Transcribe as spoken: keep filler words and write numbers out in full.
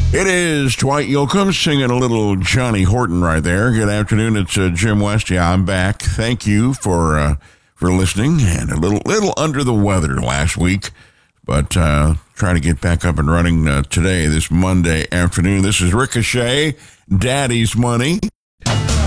It is Dwight Yoakam singing a little Johnny Horton right there. Good afternoon. It's uh, Jim West. Yeah, I'm back. Thank you for uh, for listening. And a little little under the weather last week, but uh, trying to get back up and running uh, today, this Monday afternoon. This is Ricochet, Daddy's Money.